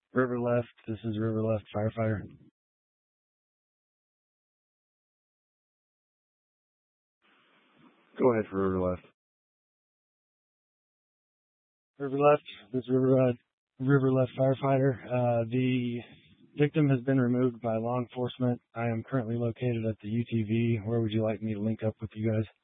River Left. This is River Left firefighter. Go ahead for River Left. River Left. This is River Left firefighter. The victim has been removed by law enforcement. I am currently located at the UTV. Where would you like me to link up with you guys?